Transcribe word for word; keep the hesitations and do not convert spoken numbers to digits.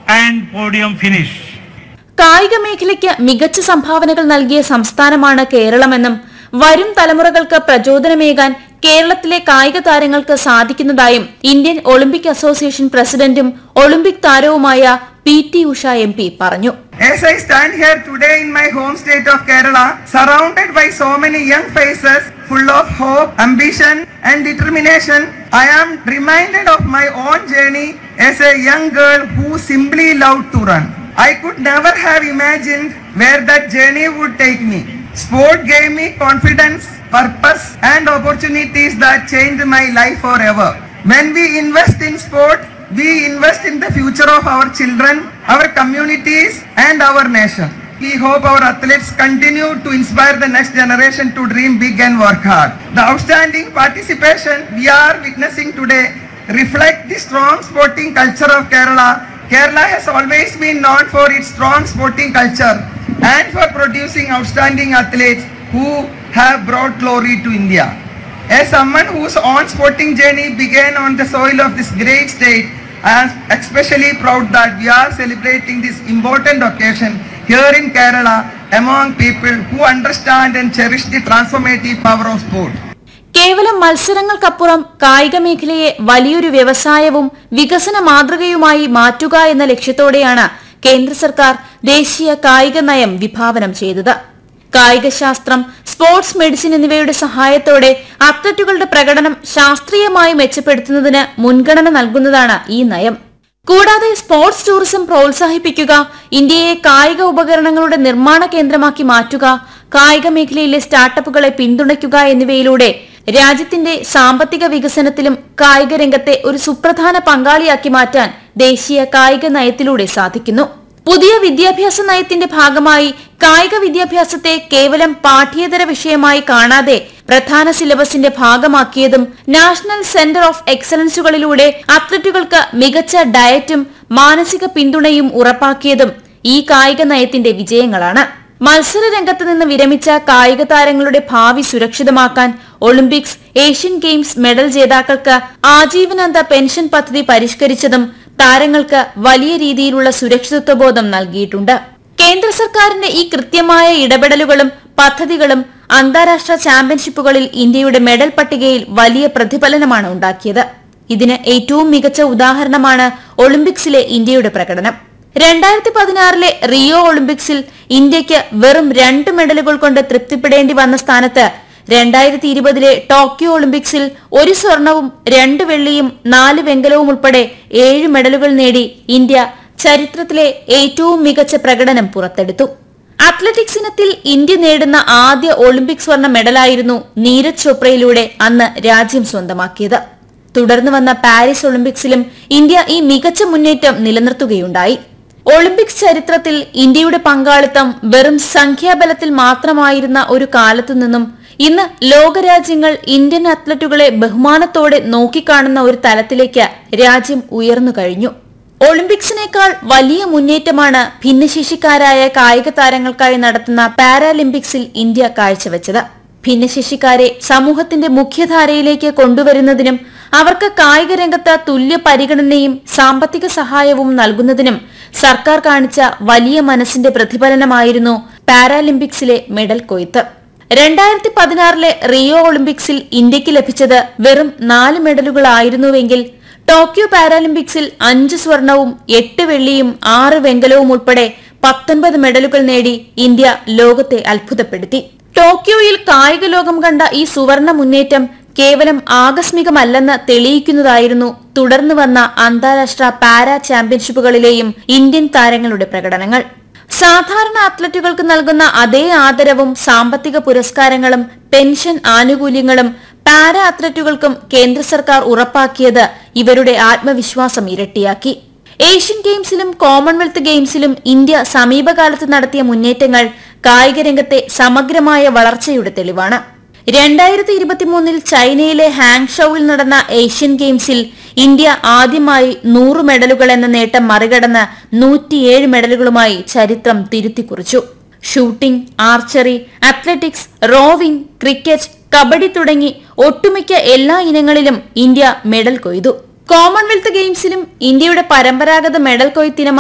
and podium finish. കായിക മേഖലയ്ക്ക് മികച്ച സംഭാവനകൾ നൽകിയ സംസ്ഥാനമാണ് കേരളമെന്നും വരും തലമുറകൾക്ക് പ്രചോദനമേകാൻ കേരളത്തിലെ കായിക താരങ്ങൾക്ക് സാധിക്കുന്നതായും ഇന്ത്യൻ ഒളിമ്പിക് അസോസിയേഷൻ പ്രസിഡന്റും ഒളിമ്പിക് താരവുമായ P T Usha M P പറഞ്ഞു. As I stand here today in my home state of Kerala, surrounded by so many young faces full of hope, ambition and determination, I am reminded of my own journey as a young girl who simply loved to run. I could never have imagined where that journey would take me. Sport gave me confidence, purpose and opportunities that changed my life forever. When we invest in sport, we invest in the future of our children, our communities and our nation. We hope our athletes continue to inspire the next generation to dream big and work hard. The outstanding participation we are witnessing today reflect the strong sporting culture of Kerala. Kerala has always been known for its strong sporting culture and for producing outstanding athletes who have brought glory to India. As someone whose own sporting journey began on the soil of this great state, I am especially proud that we are celebrating this important occasion here in Kerala among people who understand and cherish the transformative power of sport. കേവലം മത്സരങ്ങൾക്കപ്പുറം കായിക മേഖലയെ വലിയൊരു വ്യവസായവും വികസന മാതൃകയുമായി മാറ്റുക എന്ന ലക്ഷ്യത്തോടെയാണ് കേന്ദ്ര സർക്കാർ ദേശീയ കായിക നയം വിഭാവനം ചെയ്തത്. കായികശാസ്ത്രം, സ്പോർട്സ് മെഡിസിൻ എന്നിവയുടെ സഹായത്തോടെ അത്ലറ്റുകളുടെ പ്രകടനം ശാസ്ത്രീയമായി മെച്ചപ്പെടുത്തുന്നതിന് മുൻഗണന നൽകുന്നതാണ് ഈ നയം. കൂടാതെ സ്പോർട്സ് ടൂറിസം പ്രോത്സാഹിപ്പിക്കുക, ഇന്ത്യയെ കായിക ഉപകരണങ്ങളുടെ നിർമ്മാണ കേന്ദ്രമാക്കി മാറ്റുക, കായിക മേഖലയിലെ സ്റ്റാർട്ടപ്പുകളെ പിന്തുണയ്ക്കുക എന്നിവയിലൂടെ രാജ്യത്തിന്റെ സാമ്പത്തിക വികസനത്തിലും കായിക രംഗത്തെ ഒരു സുപ്രധാന പങ്കാളിയാക്കി മാറ്റാൻ ദേശീയ കായിക നയത്തിലൂടെ സാധിക്കുന്നു. പുതിയ വിദ്യാഭ്യാസ നയത്തിന്റെ ഭാഗമായി കായിക വിദ്യാഭ്യാസത്തെ കേവലം പാഠ്യേതര വിഷയമായി കാണാതെ പ്രധാന സിലബസിന്റെ ഭാഗമാക്കിയതും നാഷണൽ സെന്റർ ഓഫ് എക്സലൻസുകളിലൂടെ അത്ലറ്റുകൾക്ക് മികച്ച ഡയറ്റും മാനസിക പിന്തുണയും ഉറപ്പാക്കിയതും ഈ കായിക നയത്തിന്റെ വിജയങ്ങളാണ്. മത്സര രംഗത്ത് നിന്ന് വിരമിച്ച കായിക താരങ്ങളുടെ ഭാവി സുരക്ഷിതമാക്കാൻ ഒളിമ്പിക്സ്, ഏഷ്യൻ ഗെയിംസ് മെഡൽ ജേതാക്കൾക്ക് ആജീവനാന്ത പെൻഷൻ പദ്ധതി പരിഷ്കരിച്ചതും താരങ്ങൾക്ക് വലിയ രീതിയിലുള്ള സുരക്ഷിതത്വബോധം നൽകിയിട്ടുണ്ട്. കേന്ദ്ര സർക്കാരിന്റെ ഈ കൃത്യമായ ഇടപെടലുകളും പദ്ധതികളും അന്താരാഷ്ട്ര ചാമ്പ്യൻഷിപ്പുകളിൽ ഇന്ത്യയുടെ മെഡൽ പട്ടികയിൽ വലിയ പ്രതിഫലനമാണ് ഉണ്ടാക്കിയത്. ഇതിന് ഏറ്റവും മികച്ച ഉദാഹരണമാണ് ഒളിമ്പിക്സിലെ ഇന്ത്യയുടെ പ്രകടനം. രണ്ടായിരത്തി പതിനാറിലെ റിയോ ഒളിമ്പിക്സിൽ ഇന്ത്യക്ക് വെറും രണ്ട് മെഡലുകൾ കൊണ്ട് തൃപ്തിപ്പെടേണ്ടി വന്ന സ്ഥാനത്ത് രണ്ടായിരത്തി ഇരുപതിലെ ടോക്കിയോ ഒളിമ്പിക്സിൽ ഒരു സ്വർണവും രണ്ട് വെള്ളിയും നാല് വെങ്കലവും ഉൾപ്പെടെ ഏഴ് മെഡലുകൾ നേടി ഇന്ത്യ ചരിത്രത്തിലെ ഏറ്റവും മികച്ച പ്രകടനം പുറത്തെടുത്തു. അത്ലറ്റിക്സ് ഇനത്തിൽ ഇന്ത്യ നേടുന്ന ആദ്യ ഒളിമ്പിക് സ്വർണ്ണ മെഡലായിരുന്നു നീരജ് ചോപ്രയിലൂടെ അന്ന് രാജ്യം സ്വന്തമാക്കിയത്. തുടർന്ന് വന്ന പാരീസ് ഒളിമ്പിക്സിലും ഇന്ത്യ ഈ മികച്ച മുന്നേറ്റം നിലനിർത്തുകയുണ്ടായി. ഒളിമ്പിക്സ് ചരിത്രത്തിൽ ഇന്ത്യയുടെ പങ്കാളിത്തം വെറും സംഖ്യാബലത്തിൽ മാത്രമായിരുന്ന ഒരു കാലത്തു നിന്നും ഇന്ന് ലോകരാജ്യങ്ങൾ ഇന്ത്യൻ അത്ലറ്റുകളെ ബഹുമാനത്തോടെ നോക്കിക്കാണുന്ന ഒരു തലത്തിലേക്ക് രാജ്യം ഉയർന്നു കഴിഞ്ഞു. ഒളിമ്പിക്സിനേക്കാൾ വലിയ മുന്നേറ്റമാണ് ഭിന്നശേഷിക്കാരായ കായിക താരങ്ങൾക്കായി നടത്തുന്ന പാരാലിമ്പിക്സിൽ ഇന്ത്യ കാഴ്ചവെച്ചത്. ഭിന്നശേഷിക്കാരെ സമൂഹത്തിന്റെ മുഖ്യധാരയിലേക്ക് കൊണ്ടുവരുന്നതിനും അവർക്ക് കായിക രംഗത്ത് തുല്യ പരിഗണനയും സാമ്പത്തിക സഹായവും നൽകുന്നതിനും സർക്കാർ കാണിച്ച വലിയ മനസ്സിന്റെ പ്രതിഫലനമായിരുന്നു പാരാലിമ്പിക്സിലെ മെഡൽ കൊയ്ത്ത്. രണ്ടായിരത്തി പതിനാറിലെ റിയോ ഒളിമ്പിക്സിൽ ഇന്ത്യക്ക് ലഭിച്ചത് വെറും നാല് മെഡലുകളായിരുന്നുവെങ്കിൽ ടോക്കിയോ പാരാലിമ്പിക്സിൽ അഞ്ച് സ്വർണവും എട്ട് വെള്ളിയും ആറ് വെങ്കലവും ഉൾപ്പെടെ പത്തൊൻപത് മെഡലുകൾ നേടി ഇന്ത്യ ലോകത്തെ അത്ഭുതപ്പെടുത്തി. ടോക്കിയോയിൽ കായിക ലോകം കണ്ട ഈ സുവർണ മുന്നേറ്റം കേവലം ആകസ്മികമല്ലെന്ന് തെളിയിക്കുന്നതായിരുന്നു തുടർന്ന് വന്ന അന്താരാഷ്ട്ര പാരാ ചാമ്പ്യൻഷിപ്പുകളിലെയും ഇന്ത്യൻ താരങ്ങളുടെ പ്രകടനങ്ങൾ. സാധാരണ അത്ലറ്റുകൾക്ക് നൽകുന്ന അതേ ആദരവും സാമ്പത്തിക പുരസ്കാരങ്ങളും പെൻഷൻ ആനുകൂല്യങ്ങളും പാരാ അത്ലറ്റുകൾക്കും കേന്ദ്ര സർക്കാർ ഉറപ്പാക്കിയത് ഇവരുടെ ആത്മവിശ്വാസം ഇരട്ടിയാക്കി. ഏഷ്യൻ ഗെയിംസിലും കോമൺവെൽത്ത് ഗെയിംസിലും ഇന്ത്യ സമീപകാലത്ത് നടത്തിയ മുന്നേറ്റങ്ങൾ കായിക രംഗത്തെ സമഗ്രമായ വളർച്ചയുടെ തെളിവാണ്. രണ്ടായിരത്തി ഇരുപത്തിമൂന്നിൽ ചൈനയിലെ ഹാങ്ഷൌവിൽ നടന്ന ഏഷ്യൻ ഗെയിംസിൽ ഇന്ത്യ ആദ്യമായി നൂറ് മെഡലുകൾ എന്ന നേട്ടം മറികടന്ന് നൂറ്റിയേഴ് മെഡലുകളുമായി ചരിത്രം തിരുത്തിക്കുറിച്ചു. Shooting, archery, athletics, rowing, cricket, kabaddi തുടങ്ങി ഒട്ടുമിക്ക എല്ലാ ഇനങ്ങളിലും ഇന്ത്യ മെഡൽ കൊയ്തു. കോമൺവെൽത്ത് ഗെയിംസിലും ഇന്ത്യയുടെ പരമ്പരാഗത മെഡൽ കൊയ്ത്തിനം